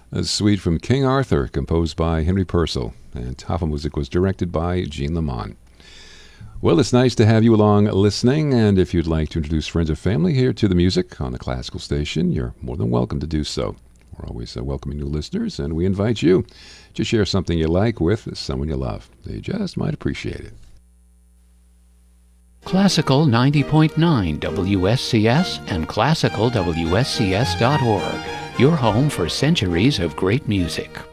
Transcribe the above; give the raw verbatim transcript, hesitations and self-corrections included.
A suite from King Arthur, composed by Henry Purcell, and Tafelmusik was directed by Gene Lamont. Well, it's nice to have you along listening, and if you'd like to introduce friends or family here to the music on the classical station, you're more than welcome to do so. We're always uh, welcoming new listeners, and we invite you to share something you like with someone you love. They just might appreciate it. Classical ninety point nine W S C S and classical W S C S dot org, your home for centuries of great music.